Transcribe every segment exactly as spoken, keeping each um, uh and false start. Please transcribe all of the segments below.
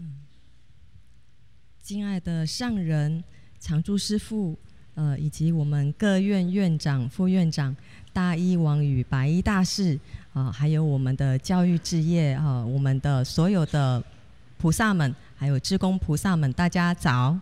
嗯，敬爱的上人、常住师父，呃，以及我们各院院长、副院长、大医王与白衣大士，啊、呃，还有我们的教育志业啊、呃，我们的所有的菩萨们，还有志工菩萨们，大家早。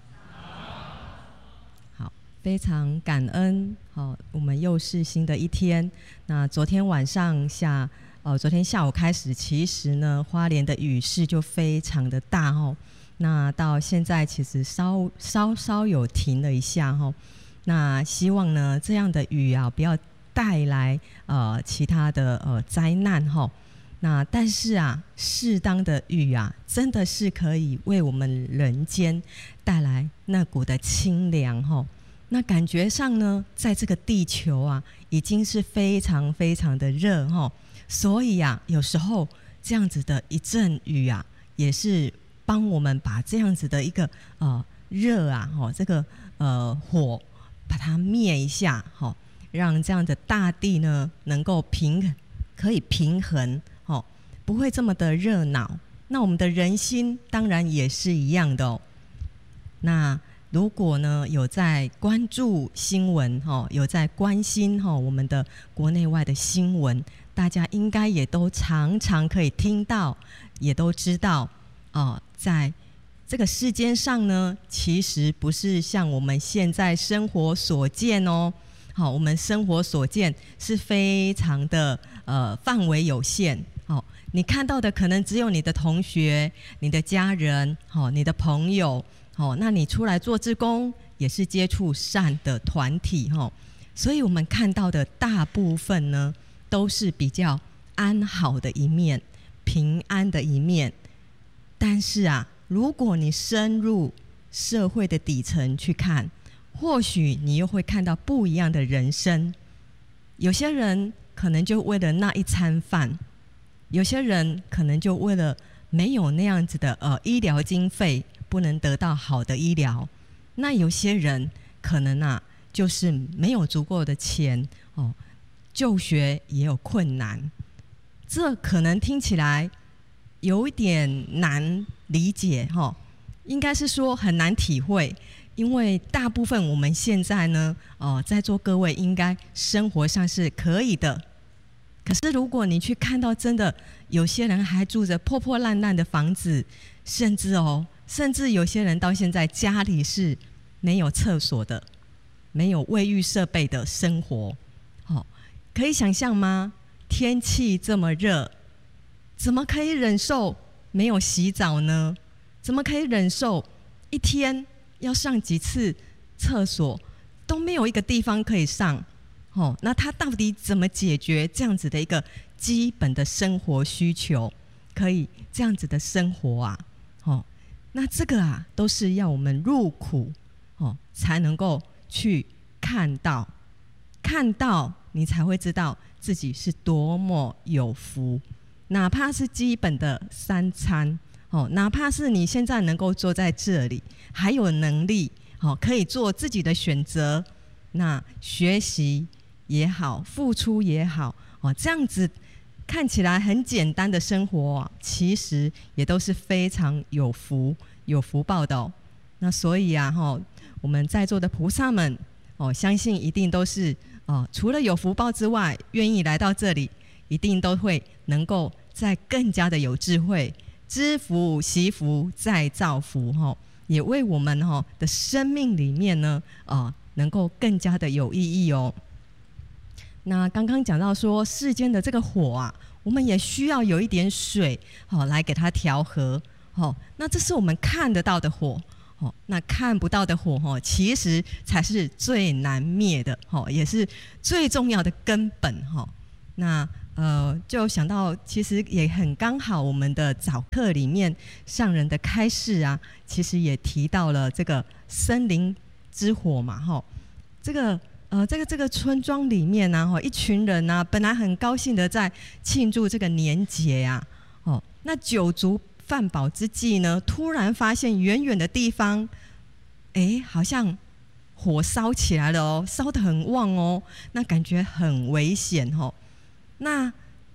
好，非常感恩。好、哦，我们又是新的一天。那昨天晚上下，呃，昨天下午开始，其实呢，花莲的雨势就非常的大哦。那到现在其实稍稍稍有停了一下哈、哦。那希望呢，这样的雨啊，不要带来呃其他的呃灾难哈、哦。那但是啊，适当的雨啊，真的是可以为我们人间带来那股的清凉哈、哦。那感觉上呢，在这个地球啊，已经是非常非常的热哈、哦。所以啊，有时候这样子的一阵雨啊，也是帮我们把这样子的一个呃热啊，哦，这个呃火把它灭一下，哦，让这样的大地呢能够平可以平衡，哦，不会这么的热闹。那我们的人心当然也是一样的哦。那如果呢有在关注新闻，哦，有在关心哦我们的国内外的新闻，大家应该也都常常可以听到，也都知道。哦，在这个世间上呢，其实不是像我们现在生活所见哦。好、哦，我们生活所见是非常的呃范围有限。好、哦，你看到的可能只有你的同学、你的家人、好、哦、你的朋友。好、哦，那你出来做志工也是接触善的团体哈、哦，所以我们看到的大部分呢，都是比较安好的一面、平安的一面。但是啊，如果你深入社会的底层去看，或许你又会看到不一样的人生。有些人可能就为了那一餐饭，有些人可能就为了没有那样子的呃医疗经费，不能得到好的医疗。那有些人可能啊，就是没有足够的钱哦，就学也有困难。这可能听起来有一点难理解哈、哦，应该是说很难体会，因为大部分我们现在呢，哦，在座各位应该生活上是可以的。可是如果你去看到真的有些人还住着破破烂烂的房子，甚至哦，甚至有些人到现在家里是没有厕所的，没有卫浴设备的生活，哦，可以想象吗？天气这么热，怎么可以忍受没有洗澡呢？怎么可以忍受一天要上几次厕所都没有一个地方可以上？哦，那他到底怎么解决这样子的一个基本的生活需求？可以这样子的生活啊？哦，那这个啊，都是要我们入苦哦，才能够去看到，看到你才会知道自己是多么有福。哪怕是基本的三餐，哦，哪怕是你现在能够坐在这里，还有能力，哦，可以做自己的选择，那学习也好，付出也好，哦，这样子看起来很简单的生活、啊，其实也都是非常有福、有福报的哦。那所以啊，哦，我们在座的菩萨们，哦，相信一定都是哦，除了有福报之外，愿意来到这里，一定都会能够再更加的有智慧，知福惜福再造福哈、哦，也为我们哈、哦、的生命里面呢，啊、呃，能够更加的有意义哦。那刚刚讲到说，世间的这个火啊，我们也需要有一点水，哦，来给它调和，哦，那这是我们看得到的火。哦，那看不到的火、哦、其实才是最难灭的、哦、也是最重要的根本、哦、那呃，就想到其实也很刚好，我们的早课里面上人的开示啊，其实也提到了这个森林之火嘛、哦、这个呃，这个这个村庄里面呢、啊，一群人啊，本来很高兴的在庆祝这个年节啊，哦，那酒足饭饱之际呢，突然发现远远的地方，哎，好像火烧起来了哦，烧得很旺哦，那感觉很危险哦。那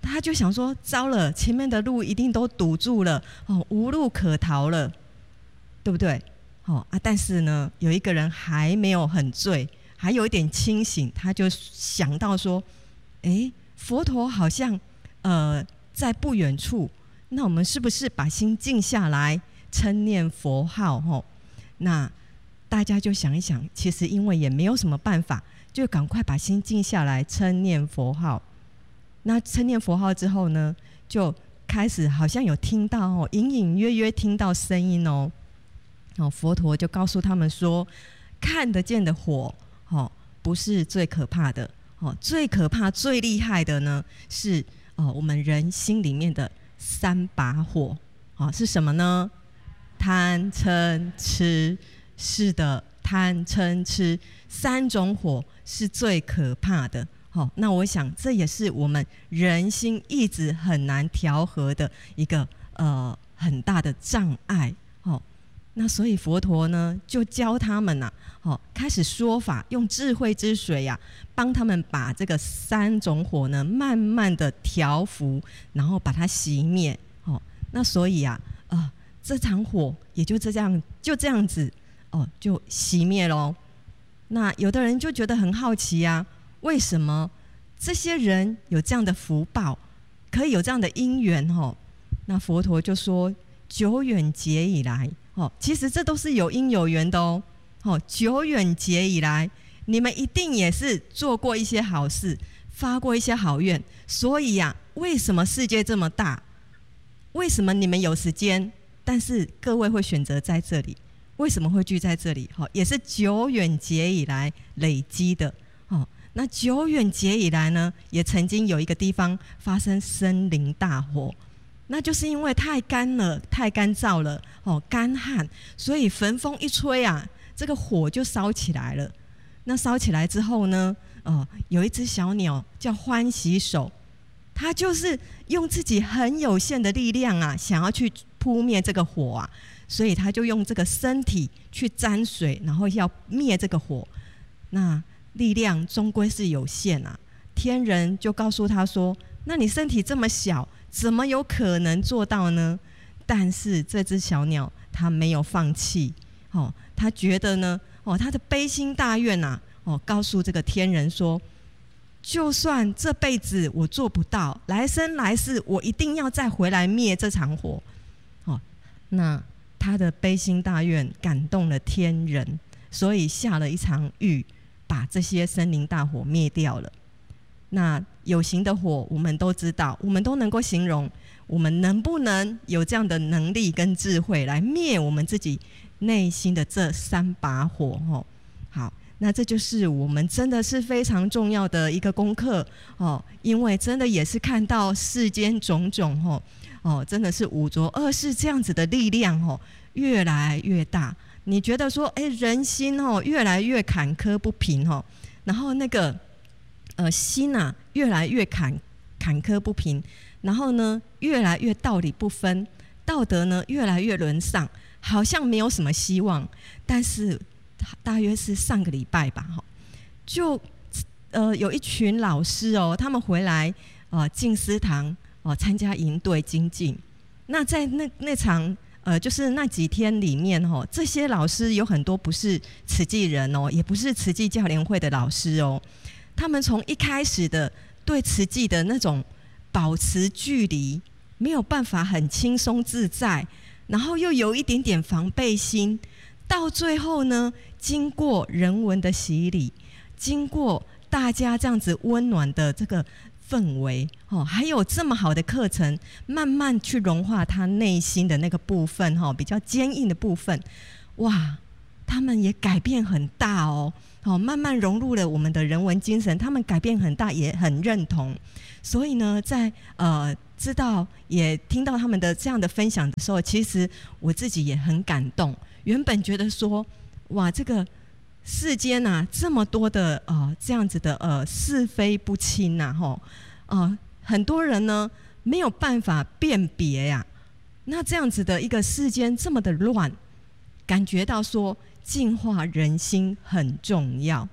他就想说糟了，前面的路一定都堵住了哦，无路可逃了，对不对？哦啊，但是呢，有一个人还没有很醉，还有一点清醒，他就想到说，哎，佛陀好像呃在不远处，那我们是不是把心静下来，称念佛号？哦，那大家就想一想，其实因为也没有什么办法，就赶快把心静下来，称念佛号。那称念佛号之后呢，就开始好像有听到哦，隐隐约约听到声音哦。哦，佛陀就告诉他们说，看得见的火，哦，不是最可怕的，哦，最可怕、最厉害的呢，是哦，我们人心里面的三把火，哦，是什么呢？贪、嗔、痴。是的，贪、嗔、痴三种火是最可怕的。哦，那我想这也是我们人心一直很难调和的一个呃很大的障碍。哦，那所以佛陀呢就教他们呐、啊，哦，开始说法，用智慧之水呀、啊，帮他们把这个三种火呢慢慢的调伏，然后把它熄灭。哦，那所以啊，呃，这场火也就这样就这样子哦就熄灭咯。那有的人就觉得很好奇啊。为什么这些人有这样的福报，可以有这样的因缘？哦，那佛陀就说，久远劫以来，哦，其实这都是有因有缘的哦。哦，久远劫以来，你们一定也是做过一些好事，发过一些好愿，所以呀、啊，为什么世界这么大？为什么你们有时间，但是各位会选择在这里？为什么会聚在这里？哦，也是久远劫以来累积的。哦。那久远劫以来呢，也曾经有一个地方发生森林大火，那就是因为太干了，太干燥了，哦，干旱，所以焚风一吹啊，这个火就烧起来了。那烧起来之后呢，呃，有一只小鸟叫欢喜手，它就是用自己很有限的力量啊，想要去扑灭这个火啊，所以它就用这个身体去沾水，然后要灭这个火。那力量终归是有限啊，天人就告诉他说，那你身体这么小，怎么有可能做到呢？但是这只小鸟它没有放弃，哦，它觉得呢，哦，它的悲心大愿啊，哦，告诉这个天人说，就算这辈子我做不到，来生来世我一定要再回来灭这场火。哦，那他的悲心大愿感动了天人，所以下了一场雨，把这些森林大火灭掉了。那有形的火我们都知道，我们都能够形容，我们能不能有这样的能力跟智慧来灭我们自己内心的这三把火？哦，好，那这就是我们真的是非常重要的一个功课哦，因为真的也是看到世间种种哦哦，真的是五浊恶世这样子的力量哦，越来越大。你觉得说，哎，人心哦越来越坎坷不平哦，然后那个呃心啊越来越坎坎坷不平，然后呢越来越道理不分，道德呢越来越沦丧，好像没有什么希望。但是大约是上个礼拜吧，哈，就呃有一群老师哦，他们回来呃静思堂哦参加营队精进。那在那那场。呃，就是那几天里面哦，这些老师有很多不是慈济人哦，也不是慈济教联会的老师哦。他们从一开始的对慈济的那种保持距离，没有办法很轻松自在，然后又有一点点防备心，到最后呢，经过人文的洗礼，经过大家这样子温暖的这个氛围哦，还有这么好的课程，慢慢去融化他内心的那个部分哈，比较坚硬的部分，哇，他们也改变很大哦，哦，慢慢融入了我们的人文精神，他们改变很大，也很认同。所以呢，在呃知道也听到他们的这样的分享的时候，其实我自己也很感动。原本觉得说，哇，这个世间啊，这么多的呃这样子的呃是非不清呐、啊，吼，呃，很多人呢没有办法辨别呀、啊。那这样子的一个世间这么的乱，感觉到说净化人心很重要。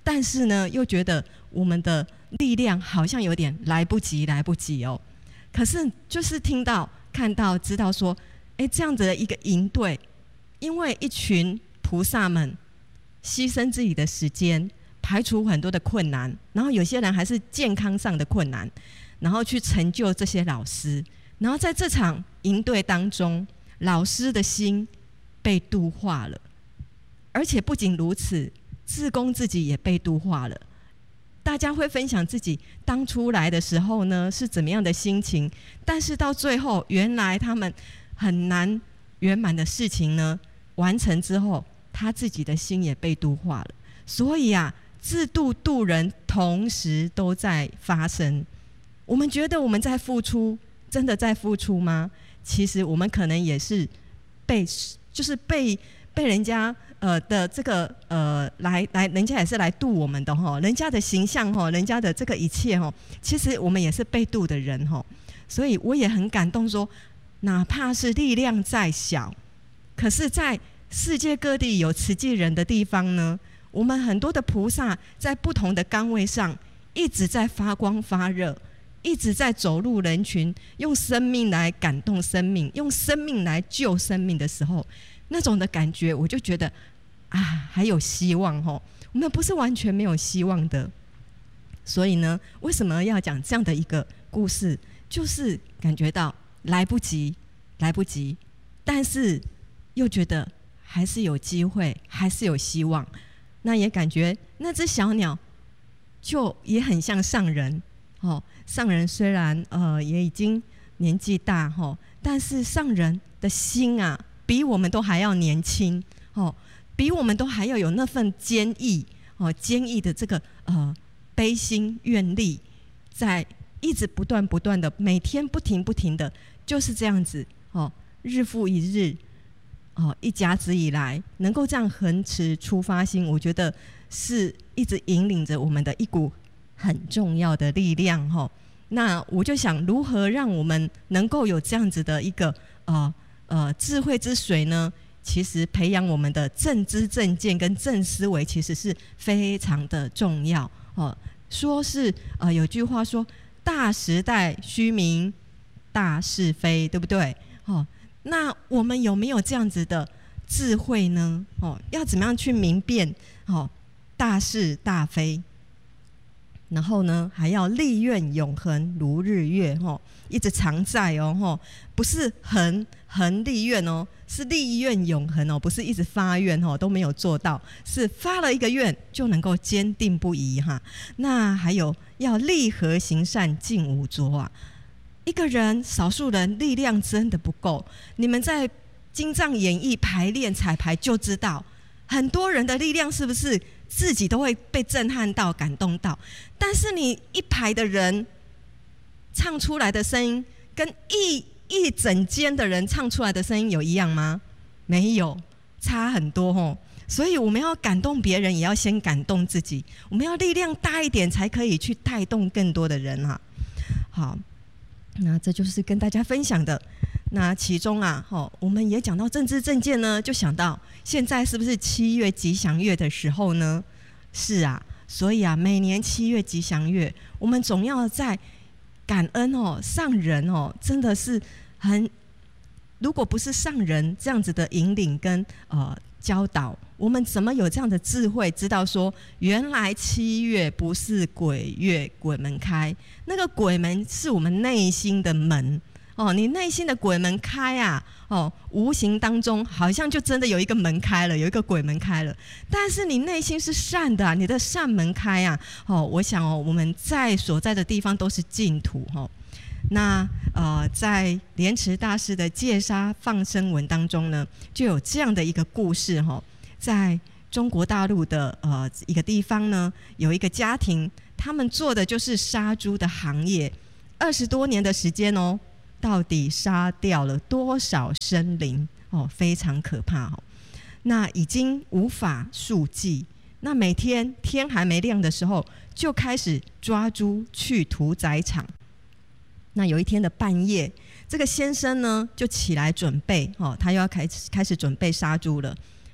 但是呢，又觉得我们的力量好像有点来不及，来不及哦。可是就是听到、看到、知道说，哎，这样子的一个营队，因为一群菩萨们牺牲自己的时间，排除很多的困难，然后有些人还是健康上的困难，然后去成就这些老师，然后在这场营队当中，老师的心被度化了，而且不仅如此，志工自己也被度化了。大家会分享自己当初来的时候呢是怎么样的心情，但是到最后，原来他们很难圆满的事情呢完成之后，他自己的心也被度化了。所以啊，自度度人同时都在发生。我们觉得我们在付出，真的在付出吗？其实我们可能也是被，就是被被人家呃的这个呃来来，人家也是来度我们的哈，人家的形象哈，人家的这个一切哈，其实我们也是被度的人哈。所以我也很感动说，哪怕是力量再小，可是在世界各地有慈济人的地方呢，我们很多的菩萨在不同的岗位上一直在发光发热，一直在走入人群，用生命来感动生命，用生命来救生命的时候，那种的感觉我就觉得啊，还有希望吼，我们不是完全没有希望的。所以呢，为什么要讲这样的一个故事，就是感觉到来不及来不及，但是又觉得还是有机会，还是有希望。那也感觉那只小鸟就也很像上人哦，上人虽然呃也已经年纪大哈，但是上人的心啊，比我们都还要年轻哦，比我们都还要有那份坚毅哦，坚毅的这个呃悲心愿力，在一直不断不断的，每天不停不停的，就是这样子哦，日复一日哦，一甲子以来能够这样恒持出发心，我觉得是一直引领着我们的一股很重要的力量哈。那我就想，如何让我们能够有这样子的一个呃呃智慧之水呢？其实培养我们的正知正见跟正思维，其实是非常的重要哦。说是呃有句话说，大时代虚名，大是非，对不对？哦，那我们有没有这样子的智慧呢？哦，要怎么样去明辨哦大是大非？然后呢，还要立愿永恒如日月，哦，一直常在哦，哦不是恒恒立愿哦，是立愿永恒哦，不是一直发愿哦都没有做到，是发了一个愿就能够坚定不移哈。那还有要立和行善，尽无拙啊。一个人，少数人力量真的不够，你们在经藏演绎排练彩排就知道，很多人的力量是不是自己都会被震撼到、感动到？但是你一排的人唱出来的声音，跟一一整间的人唱出来的声音有一样吗？没有，差很多哦。所以我们要感动别人，也要先感动自己。我们要力量大一点，才可以去带动更多的人哈。好，那这就是跟大家分享的。那其中啊，哦，我们也讲到正知正见呢，就想到现在是不是七月吉祥月的时候呢？是啊，所以啊，每年七月吉祥月，我们总要在感恩哦，上人哦，真的是很，如果不是上人这样子的引领跟呃教导，我们怎么有这样的智慧，知道说原来七月不是鬼月，鬼门开，那个鬼门是我们内心的门。哦，你内心的鬼门开啊，哦，无形当中好像就真的有一个门开了，有一个鬼门开了。但是你内心是善的啊，你的善门开啊，哦，我想哦，我们在所在的地方都是净土哦。那呃，在莲池大师的戒杀放生文当中呢，就有这样的一个故事哈、哦，在中国大陆的呃一个地方呢，有一个家庭，他们做的就是杀猪的行业，二十多年的时间哦。到底杀掉了多少生灵哦，非常可怕哦。那已经无法数计。那每天天还没亮的时候，就开始抓猪去屠宰场。那有一天的半夜，这个先生呢就起来准备哦，他又要开始开始准备杀猪了。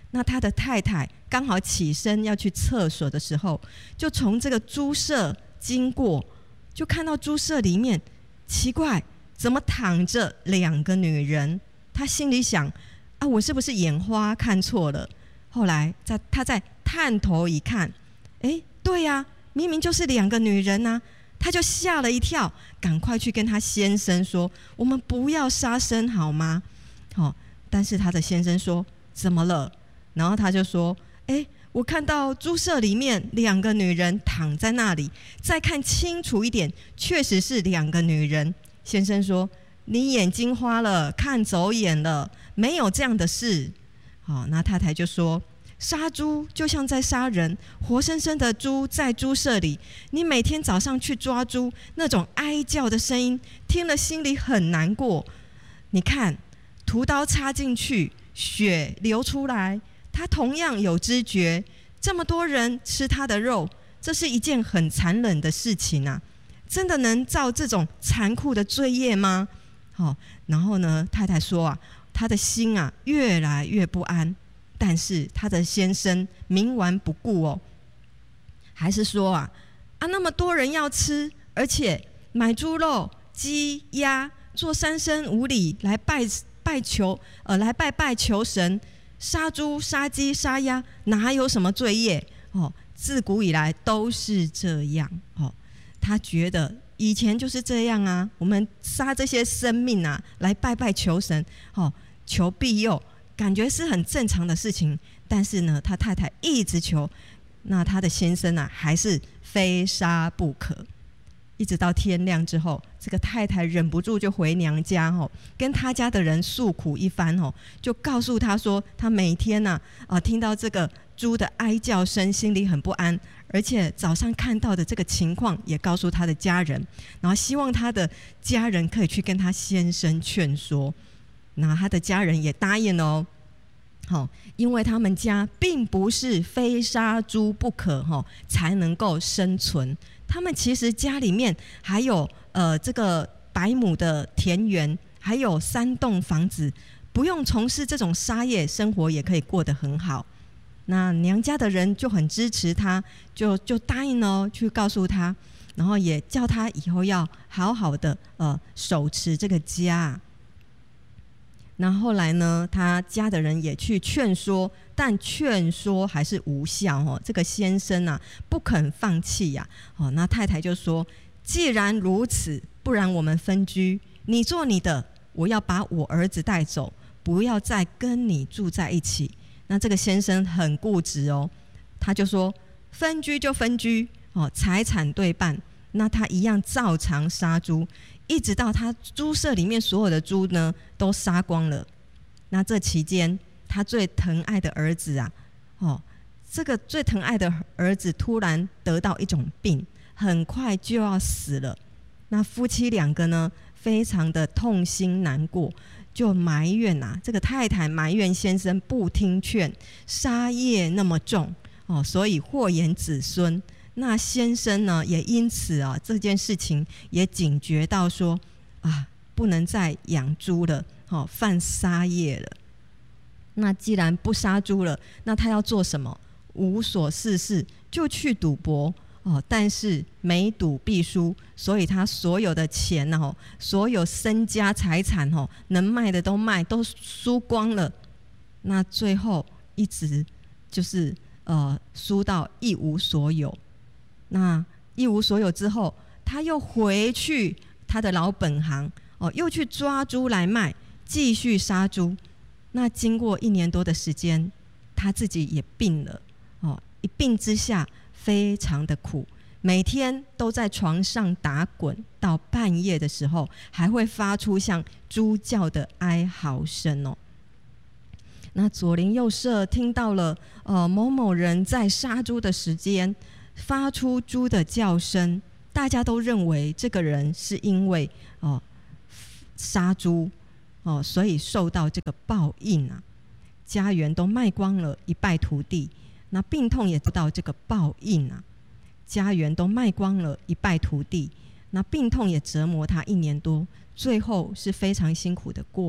那他的太太刚好起身要去厕所的时候，就从这个猪舍经过，就看到猪舍里面奇怪，怎么躺着两个女人？他心里想啊，我是不是眼花看错了？后来在他再探头一看，哎，对呀、啊，明明就是两个女人啊！他就吓了一跳，赶快去跟他先生说：“我们不要杀生好吗？”哦，但是他的先生说：“怎么了？”然后他就说：“哎，我看到猪舍里面两个女人躺在那里，再看清楚一点，确实是两个女人。”先生说：“你眼睛花了，看走眼了，没有这样的事。”好，那太太就说：“杀猪就像在杀人，活生生的猪在猪舍里，你每天早上去抓猪，那种哀叫的声音，听了心里很难过。你看，屠刀插进去，血流出来，他同样有知觉。这么多人吃他的肉，这是一件很残忍的事情啊！真的能造这种残酷的罪业吗？”好，然后呢，太太说啊，她的心啊越来越不安。但是他的先生冥顽不顾哦，还是说啊啊那么多人要吃，而且买猪肉、鸡、鸭做三牲五礼来拜拜求呃来拜拜求神，杀猪、杀鸡、杀鸭哪有什么罪业哦？自古以来都是这样哦。他觉得以前就是这样啊，我们杀这些生命啊来拜拜求神哦，求庇佑。感觉是很正常的事情，但是呢，他太太一直求，那他的先生啊，还是非杀不可。一直到天亮之后，这个太太忍不住就回娘家哦，跟他家的人诉苦一番哦，就告诉他说，他每天呢、啊，啊听到这个猪的哀叫声，心里很不安，而且早上看到的这个情况也告诉他的家人，然后希望他的家人可以去跟他先生劝说。那他的家人也答应了哦，好，因为他们家并不是非杀猪不可哈才能够生存，他们其实家里面还有呃这个百亩的田园，还有三栋房子，不用从事这种杀业，生活也可以过得很好。那娘家的人就很支持他，就就答应了去告诉他，然后也叫他以后要好好的呃手持这个家。那后来呢，他家的人也去劝说，但劝说还是无效哦。这个先生啊，不肯放弃呀、啊。哦，那太太就说：“既然如此，不然我们分居，你做你的，我要把我儿子带走，不要再跟你住在一起。”那这个先生很固执哦，他就说：“分居就分居哦，财产对半。”那他一样照常杀猪，一直到他猪舍里面所有的猪呢都杀光了。那这期间，他最疼爱的儿子啊，哦，这个最疼爱的儿子突然得到一种病，很快就要死了。那夫妻两个呢，非常的痛心难过，就埋怨啊，这个太太埋怨先生不听劝，杀业那么重哦，所以祸延子孙。那先生呢，也因此啊，这件事情也警觉到说啊，不能再养猪了，哦，犯杀业了。那既然不杀猪了，那他要做什么？无所事事，就去赌博哦。但是每赌必输，所以他所有的钱哦，所有身家财产哦，能卖的都卖，都输光了。那最后一直就是呃，输到一无所有。那一无所有之后，他又回去他的老本行哦，又去抓猪来卖，继续杀猪。那经过一年多的时间，他自己也病了哦，一病之下非常的苦，每天都在床上打滚，到半夜的时候还会发出像猪叫的哀嚎声哦。那左邻右舍听到了呃某某人在杀猪的时间发出猪的叫声，大家都认为这个人是因为哦杀猪哦，所以受到这个报应啊，家园都卖光了，一败涂地。那病痛也得到这个报应啊，家园都卖光了，一败涂地。那病痛也折磨他一年多，最后是非常辛苦的过